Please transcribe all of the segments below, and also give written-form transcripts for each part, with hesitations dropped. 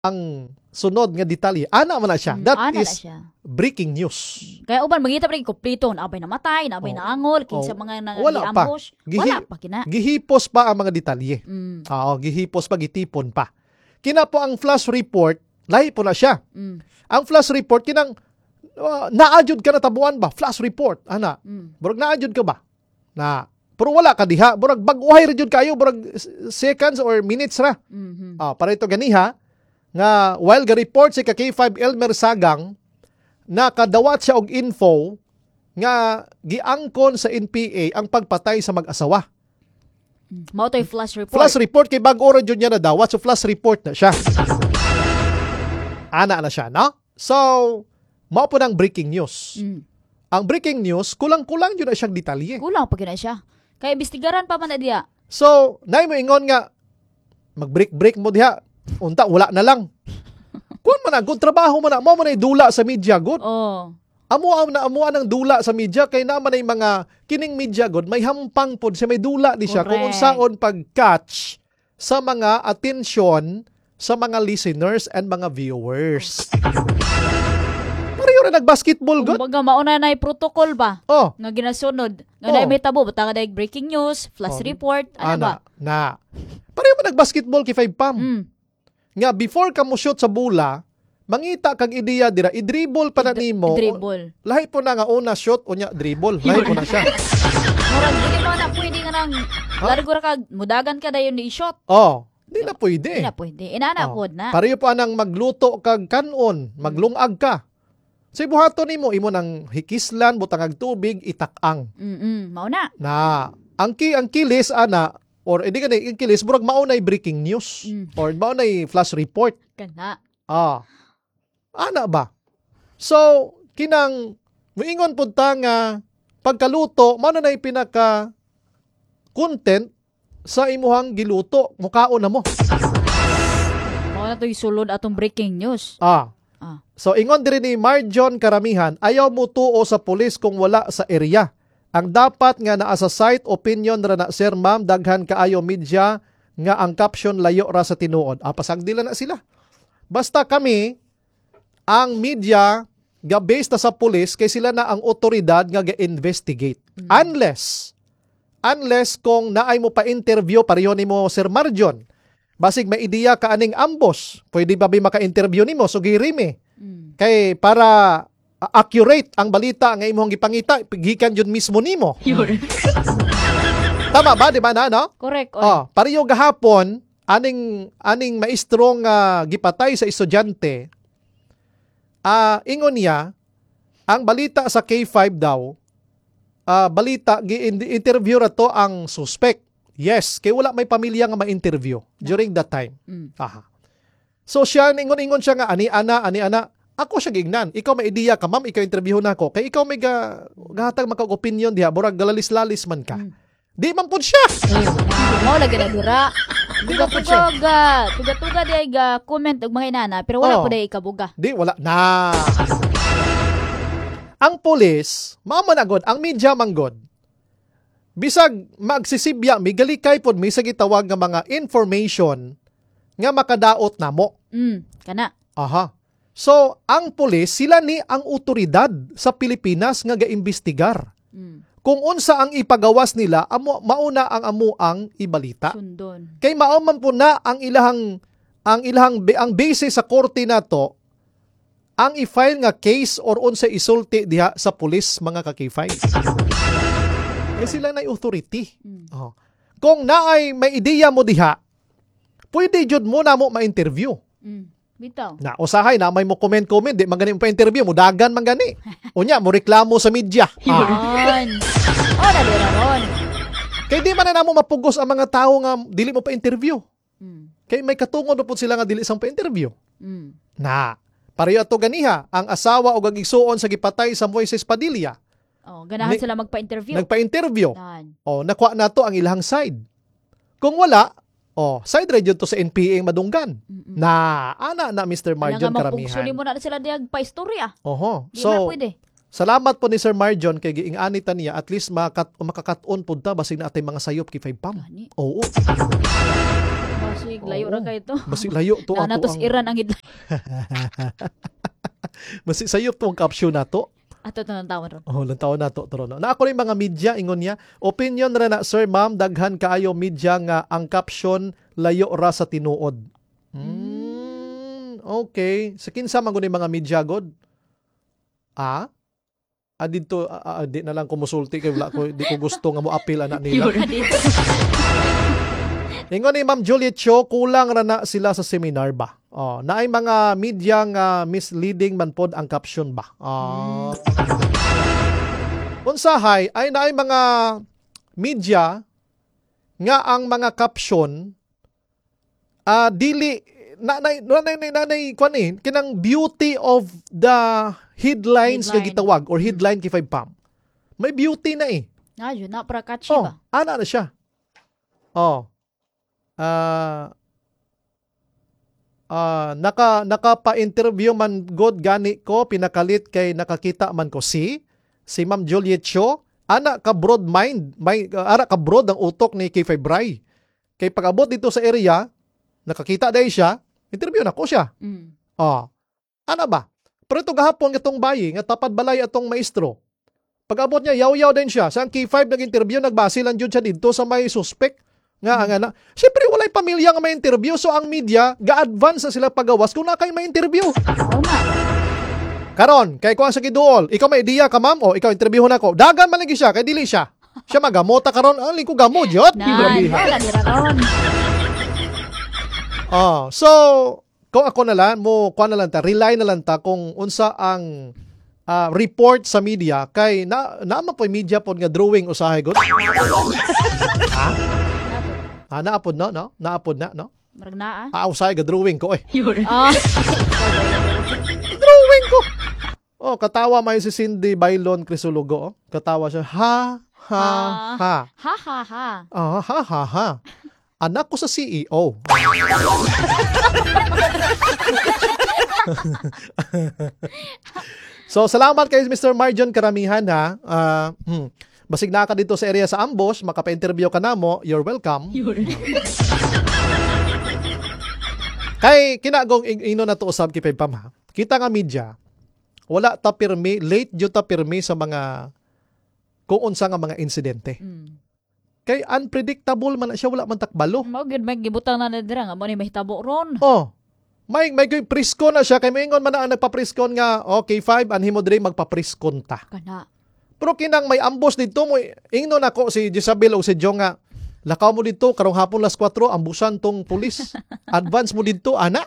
ang sunod nga detalye. Ana man na siya. That ana na is siya. breaking news. Kaya uban mangita pa rin kumpleto, naabay namatay, naabay naangol, kinsa mga Wala pa. ambush. Wala pa kina. Gihipos pa ang mga detalye. Oo, gihipos pa, gitipon pa. Kina po ang flash report, lahi po na siya. Ang flash report, kinang naadjud ka na tabuan ba? Flash report, ana. Burag naadjud ka ba? Pero wala ka diha. Burag baguhay rin yun kayo. Burag seconds or minutes ra. Para ito ganiha, nga while ga-report si K5 Elmer Sagang, nakadawat siya og info nga giangkon sa NPA ang pagpatay sa mag-asawa. Mao toy flash report. Flash report kay bag-o ra jud niya nadawat, so flash report na siya. Ana na siya, no? So, mao po ng breaking news. Ang breaking news, kulang-kulang yun na siyang detalye. Kulang pa gina siya. Kaya imbestigaran pa man na diya. So, naay mo ingon nga, mag-break mo diha, unta, wala na lang. Kung man na, good trabaho man na, mo man ay dula sa media, good. Oh. Amuan ng dula sa media, kay naman ay mga kining media, good, may hampang pod siya, may dula di siya, kung unsaon pag-catch sa mga atensyon sa mga listeners and mga viewers. Pareho na nag-basketball, good. Kumbaga, mauna na protocol ba? Oh. Nga ginasunod. Nga may tabo, bata nga breaking news, flash report, ano ba? Pareho ba nag-basketball kay 5 Pam? Nga, before ka mo shoot sa bula, mangita kag ideya dira, i-dribble pa na nimo. I-dribble. Lahi po na nga una shot, unya dribble. Lahi po na siya. Murag, hindi mo na pwede nga nang, largo ra kag, mudagan ka dayon ni shot. Di na pwede. Hindi na pwede. Inanapod na. Pareho pa nang magluto kag kanon, maglungag ka. Sa buhaton nimo, imo nang hikislan, butang ag tubig, itakang. Mao na. Ang kilis, ana, or hindi ka na yung kilis, burag maunay breaking news. Or maunay flash report. Kana. Ana ba? So, kinang, muingon po ta nga, pagkaluto, mauna na yung pinaka-content sa imuhang giluto. Mukaon na mo. Mao na to'y sulod atong breaking news. So, ingon din ni Marjon Karamihan, ayaw mo tuo sa pulis kung wala sa area. Ang dapat nga naa sa site, opinion ra na, sir, ma'am, daghan kaayo media nga ang caption layo ra sa tinuod. Pasagdila na sila. Basta kami, ang media, ga-based na sa pulis, kay sila na ang otoridad nga ga-investigate. Unless kung naay mo pa interview, pareho ni mo, Sir Marjon, basig may ideya ka aning ambush, pwede ba maka-interview ni mo, so girimi. Kay para accurate ang balita nga imong gipangita, gikan jud mismo nimo. Tama ba, di ba na, no? Correct. Pareho gahapon, aning maestro nga gipatay sa estudyante, ingon niya, ang balita sa K5 daw, interview ra to ang suspect. Yes, kay wala may pamilya nga ma-interview during that time. So siya, ingon siya nga, ani ana, ako siya gignan. Ikaw may ideya ka, ma'am, ikaw interview na ako. Kay ikaw may gahatag makag-opinion diha, burag galalis-lalis man ka. Di man po siya. Mao lagi na dira. Tuga di ay comment og mga inana, pero wala po day ikabuga. Di, wala na. Ang pulis, mamanagod, ang media manggod, bisag magsisibya, may galikay po, may sagitawag nga mga information nga makadaot na mo. Kana. So, ang pulis, sila ni ang otoridad sa Pilipinas nga ga-imbestigar. Kung unsa ang ipagawas nila, mauna ang amuang ibalita. Sundon. Kay mauman po na ang basis sa korte na to, ang i-file nga case or unsa isulti diha sa pulis mga ka-K5. Kaya sila na authority. Kung naay may ideya mo diha, pwede jud mo na mo ma-interview. Bitaw. Na usahay na may mo comment, di magani mo pa interview, mo dagan man gani. Unya mo reklamo sa media. Dali ron. Kay di man na mo mapugos ang mga tao nga dili mo pa interview. Kay may katungod po sila nga dili sang pa interview. Pareho ato ganiha, ang asawa o gagigsuon sa gipatay sa Moises Padilla. Ganahan sila magpa-interview. Nagpa-interview. Nakuha na to ang ilang side. Kung wala, side radio to sa NPA madunggan. Ana na Mr. Marjon Karamihan. Mapugsuli mo na sila diag pa-istorya. So, salamat po ni Sir Marjon kay giing-anita niya, at least makakaton po ta basig na atay mga sayop kay 5 Pam. Oo. Basig layo ra kay to. Basig layo to Na ato natos ang Iran ang gidla. basig sayo to ang caption nato. Ato to ng tawon ron. Oh, lang taon nato tro no. Na ako rin mga media ingon niya, opinion ra na sir ma'am daghan kaayo media nga ang caption layo ra sa tinuod. Okay. Sa kinsa man gud mga media god? Dito di na lang kumusulti kay wala ko di ko gusto nga mo appeal ana nila. Ingon ni Ma'am Juliet Cho, kulang ra na sila sa seminar ba? Naay mga media nga misleading man pod ang caption ba? Unsahay ay naay mga media nga ang mga caption dili nanay kuan kinang beauty of the headlines nga gitawag or headline kay 5 pam. May beauty na Yun na para catchy ba? Ana na siya. Nakapa-interview man god gani ko pinakalit kay nakakita man ko si Ma'am Juliet Cho ana ka broad mind ara ka broad ang utok ni K5 Bray kay pag-abot dito sa area nakakita dahil siya interview na ko siya ana ba pero ito gahapon itong bayi nga tapad balay atong maestro pag-abot niya yaw-yaw din siya sa K5 nag-interview nagbase lang jud siya dito sa may suspect nga siyempre walay pamilya nga may interview so ang media ga-advance na sila pagawas kung na kayo may interview. Karon kay kuan sa giduol ikaw may idea ka ma'am o ikaw interviewon ako dagan man lagi siya kay dili siya magamota karon ali ko gamo jot so kung ako na lang mo kuan na lang ta rely na lang ta kung unsa ang report sa media kay naman po media pod nga drawing usahay gud. Naapod no? Naapod na, no? Marag naa. Usay ga drawing ko drawing ko. Katawa may si Cindy Bailon Crisologo. Katawa siya. Ha. Ha. Anak ko sa CEO. So, salamat kay Mr. Marjon Karamihan ha. Basig na ka dito sa area sa Ambush, makapa-interview ka na mo, you're welcome. Kay kinagong ino na to usab kay Pam ha. Kita nga media, wala ta pirmi, late jud ta pirmi sa mga kung unsa nga mga insidente. Kay unpredictable man na siya, wala man takbalo. Mao gid may gibutang na dira nga mo ni mahitabo ron. May priskon na siya kay moingon man na ang nagpapriskon nga okay 5 anhimo diri magpapriskon ta. Kana. Pero kinang may ambush dito mo ingnon ako si Jezabel o si Jong nga lakaw mo dito karong hapon las 4 ambusan tong pulis. Advance mo dito ana.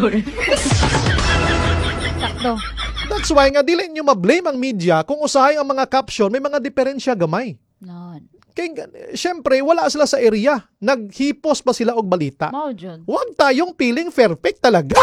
Sakto. That's why nga dili nyo ma-blame ang media kung usahay ang mga caption may mga diferensya gamay. Non. Kay syempre wala sila sa area. Naghipos pa sila og balita. Mao jud. Huwag tayong feeling perfect talaga.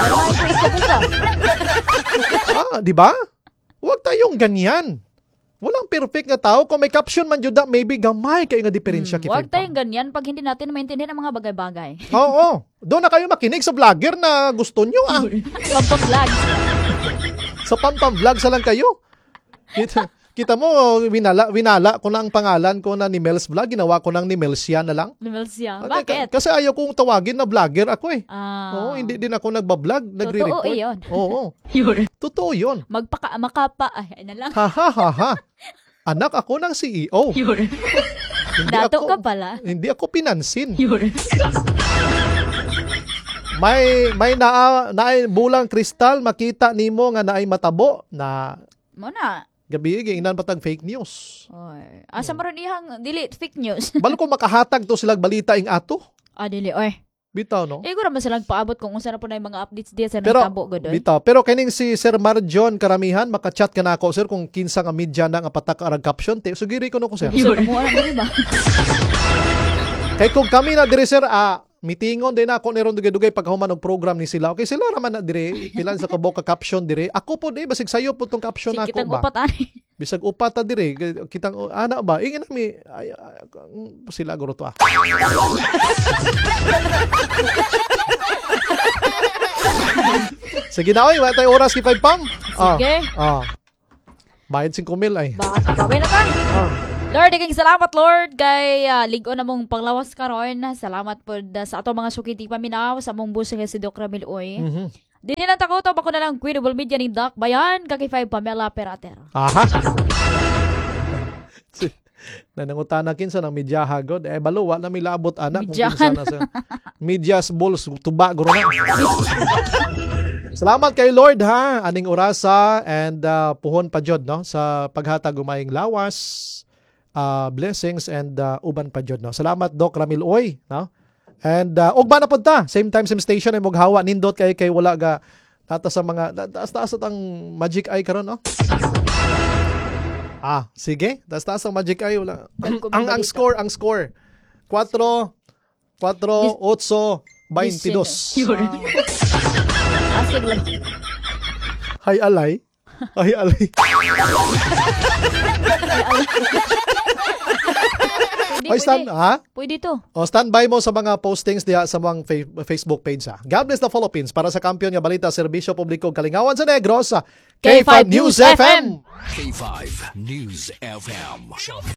Di ba? Huwag tayong ganyan. Walang perfect nga tao. Kung may caption man jud maybe gamay kayo nga diferensya. Huwag tayong ganyan pag hindi natin maintindihan ang mga bagay-bagay. Oo. Doon na kayo makinig sa vlogger na gusto nyo. Pampang-vlog. Sa pampang-vlog sa lang kayo. Kita mo, winala ko na ang pangalan ko na ni Mel's Vlog. Ginawa ko nang ni Melsia na lang. Ni Melsia. Bakit? Kasi ayaw kong tawagin na vlogger ako Oo, hindi din ako nagbablog. Nagre-report. Totoo yun. Oo. Totoo yun. Makapa. Ay, na lang. Ha. Anak ako ng CEO. Dato ka pala. Hindi ako pinansin. May bulang kristal makita nimo nga naay matabo na Muna. gabi ingnan patag fake news. Oy. Asa maron ihang dili fake news. Balo ko makahatag to silang balita ing ato. Dili oy. Bitaw no. Igura man silang paabot kung unsa na po na yung mga updates diya sa nagtabo gud oy. Bitaw. Pero kining si Sir Marjon Karamihan maka-chat ka na ako sir kung kinsa nga media na nga patak arag caption te sugiri ko no ko sir. So, mo na dili ba? Kay kung kami na diri sir mitingon din ako ni ron dugay-dugay paghuman og program ni sila. Okay, sila raman na dire pilan sa kabok ka caption dire. Ako po di basig sayo po tong caption Si ako kitang ba. upat ani. Bisag upat ta dire kitang ana ba ingin mi sila guro to Sige na oy, wala tayo oras kay 5 pam. Sige. Bayad 5,000 ay. Bakit gawin na ka? Lord, ikaw salamat Lord kay ligon na mong panglawas karon. Salamat po sa ato mga sukiti paminaw sa mong busa nga si Doc Ramil Oy. Dili lang takot ako na lang Queenable Media ni Doc Bayan kay 5 Pamela Perater. Aha. Nanangutana kinsa ng media hagod balo wa na milabot anak kung kinsa na sa medias balls tuba guro na. Salamat kay Lord ha aning orasa and puhon pa jud no sa paghatag umayong lawas, blessings and uban pa jud no. Salamat Doc Ramil Oy no. And ugba na pud ta same time same station ay moghawa nindot kay wala ga nata sa mga taas ang magic eye karon no. Sige. Taas ang magic eye wala. ang score 4 8 22. Asig lang. Hay alay. Ay, Pwede to. Standby mo sa mga postings diya sa mga Facebook page ha. God bless the Philippines para sa kampiyon nga balita serbisyo publiko Kalingawan sa Negros sa K5 News FM. K5 News FM.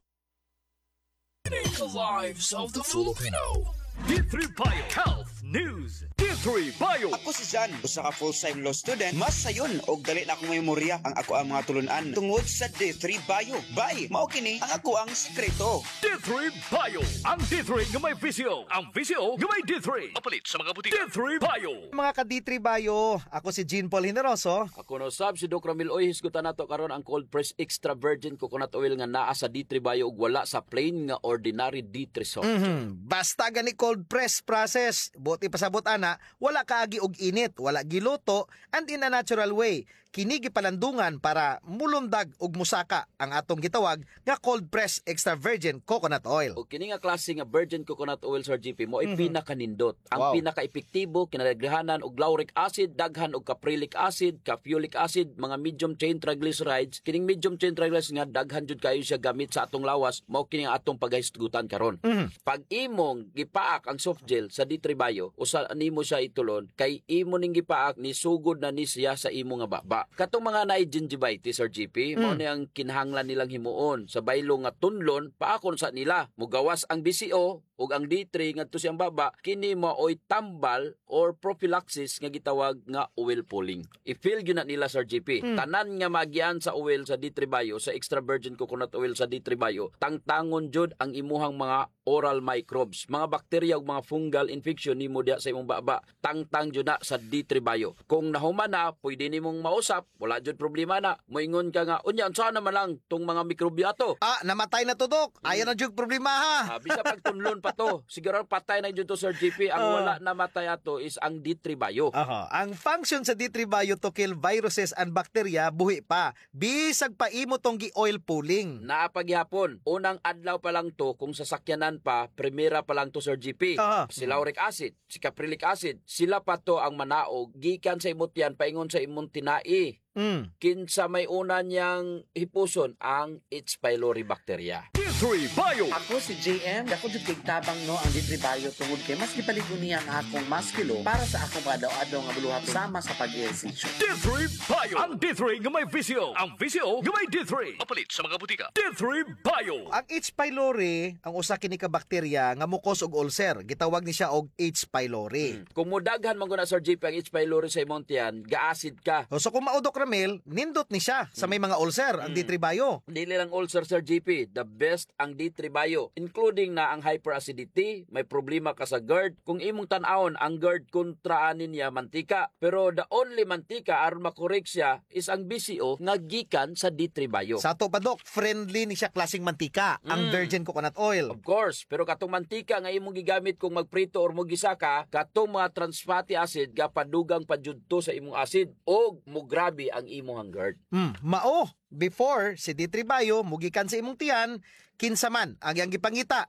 The lives of the Filipino. D3 Bio Health News. D3 Bio. Ako si Jan, usa ka full-time law student. Mas sayon og dali na akong memorya ang ako ang mga tulunan tungod sa D3 Bio. Bye, mao kini ang ako ang sekreto. D3 Bio. Ang D3 nga may visyo. Ang visyo nga may D3. Mapalit sa mga butika. D3 Bio. Mga ka-D3 Bio, ako si Jean Paul Generoso. Ako no sab si Doc Ramil Oy, hisgutan nato karon ang cold press extra virgin coconut oil nga naa sa D3 Bio ug wala sa plain nga ordinary D3 soft. Basta gani cold press process, buti pasabot ana, wala kaagi og init, wala giluto, and in a natural way. Kini gipalandungan para mulundag og musaka ang atong gitawag nga cold press extra virgin coconut oil. O kini nga klase nga virgin coconut oil sa GP mo ay pinakanindot. Ang pinaka-epektibo kinadaghanan og lauric acid, daghan og caprylic acid, caffeolic acid, mga medium chain triglycerides. Kining medium chain triglycerides nga daghan jud kayo siya gamit sa atong lawas, mao kini nga atong paghisgutan karon. Pag imong gipaak ang soft gel sa D3 Bio, usa nimo siya itulon kay imo ning gipaak ni sugod na ni siya sa imo nga baba. Katong mga naay gingivitis or GP, mao ni ang kinahanglan nilang himuon sa baylo nga tunlon paakon sa nila. Mugawas ang BCO ug ang D3 ngadto siyang baba, kini maoy tambal or prophylaxis nga gitawag nga oil pulling. I-feel gyud na nila sa GP. Tanan nga magian sa oil sa D3 Bio, sa extra virgin coconut oil sa D3 Bio, tangtangon jud ang imuhang mga oral microbes, mga bakterya ug mga fungal infection nimo diha sa imong baba. Tangtang jud na sa D3 Bio. Kung nahuman na, pwede nimong mausap, wala jud problema na. Moingon ka nga, unya unsa naman lang tong mga mikrobyo ato? Namatay na tudok. Ayan na jud problema ha. Bisa pagtunlon pa to. Siguro patay na jud to Sir GP. Ang wala namatay ato is ang D3 Bio. Ang function sa D3 Bio to kill viruses and bacteria buhi pa. Bisag pa imo tong gi-oil pulling. Naapaghapon, unang adlaw pa lang to kung sasakyanan pa, primera pa lang to Sir GP. Si lauric acid, si caprylic acid, sila pa to ang manaog gikan sa imot yan paingon sa imong tinai. Kinsa may una niyang hipuson ang H. pylori bacteria. D3 Bio. Ako si JM, ako jud kay tabang no ang D3 Bio tungod kay mas gipaligon niya ang akong maskilo para sa akong adlaw-adlaw nga buluhat sama sa pag-ehersisyo. D3 Bio. Ang D3 nga may visyo. Ang visyo nga may D3. Mapalit sa mga butika. D3 Bio. Ang H. pylori, ang usa kini ka bakterya nga mukos og ulcer, gitawag ni siya og H. pylori. Kung mudaghan man guna Sir JP ang H. pylori sa imong tiyan, ga-acid ka. So kung maudok Ramil, nindot ni siya sa may mga ulcer ang D3 Bio. Dili lang ulcer Sir GP, the best ang D3 Bio, including na ang hyperacidity, may problema ka sa GERD. Kung imong tan-awon ang GERD kontraanin niya mantika, pero the only mantika aron makorek siya is ang BCO nga gikan sa D3 Bio. Sa ato pa Dok, friendly ni siya klaseng mantika, ang virgin coconut oil. Of course, pero katong mantika nga imong gigamit kung magprito or mogisaka, katong mga trans fatty acid gapadugang padjudto sa imong acid o mugrabe ang imong GERD. Mao, before si D3 Bio mugikan sa imong tiyan, kinsa man ang iyang gipangita.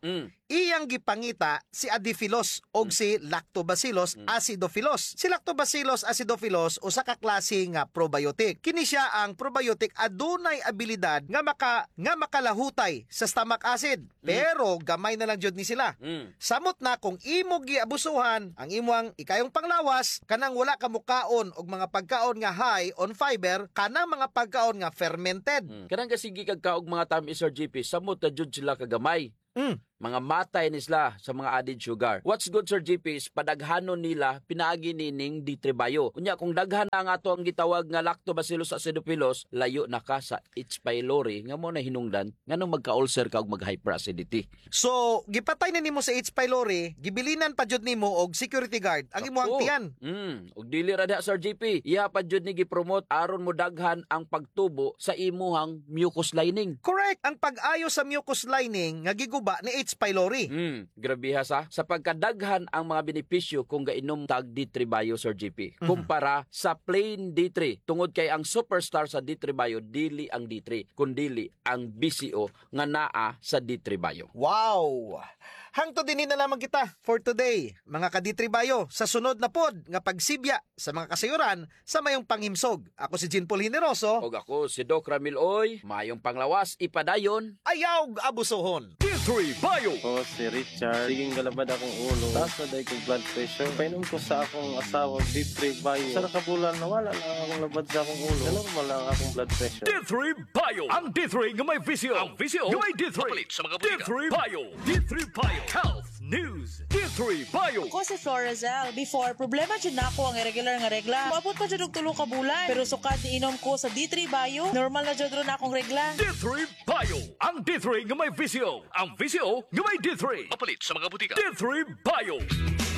iyang gipangita si Adiphilus og si Lactobacillus acidophilus. Si Lactobacillus acidophilus usa ka klase nga probiotic. Kini siya ang probiotic adunay abilidad nga makalahutay sa stomach acid. Pero gamay na lang jud ni sila. Samot na kung imo giabusuhan ang imong ikayong panglawas kanang wala ka mukaon og mga pagkaon nga high on fiber kanang mga pagkaon nga fermented. Kanang kasigi kagkaog mga tamis, Sir GP, samot na jud sila kagamay. Mga matay ni sila sa mga added sugar. What's good, Sir GP, is padaghanon nila pinaagi nining D3 Bio. Kunya kung daghan na ang ato ang gitawag nga Lactobacillus acidophilus, layo na ka sa H. pylori nga mo na hinungdan nganong magka-ulcer ka og mag-hyperacidity. So, gipatay na nimo sa H. pylori, gibilinan pa jud nimo og security guard ang imong tiyan. Og dili ra diha, Sir GP, iya pa jud ni gipromote aron mo daghan ang pagtubo sa imuhang mucus lining. Correct, ang pag-ayo sa mucus lining nga giguba ni H. pylori. Grabe ha sa pagkadaghan ang mga benepisyo kung gainom tag D3 Bio, Sir GP. Kumpara sa plain D3. Tungod kay ang superstar sa D3 Bio dili ang D3, kundili ang BCO nga naa sa D3 Bio. Wow! Hangtod din na lamang kita for today, mga ka-D3 Bio, sa sunod na pod nga pagsibya sa mga kasayuran sa mayong panghimsog. Ako si Jean Paul Generoso. Og ako si Doc Ramil Oy, mayong panglawas ipadayon. Ayaw abusohon. D3 Bio. Ako si Richard. Siging galabad akong ulo. Taas na dahil kong blood pressure. Painom ko sa akong asawang D3 Bio. Sa nakabulan, nawala lang akong labad sa akong ulo. Normal lang akong blood pressure. D3 Bio. Ang D3 nga may visio. Ang visio nga may D3. Papalit sa mga butika. D3 Bio. D3 Bio. Health News. D3 Bio. Ako si Florazel. Before, problema dyan na ako ang irregular nga regla. Maabot pa dyan og 3 ka bulan. Pero sukad inom ko sa D3 Bio, normal na dyan na akong regla. D3 Bio. Ang D3 nga may visio. Ang visio nga may D3. Papalit sa mga butika. D3 Bio.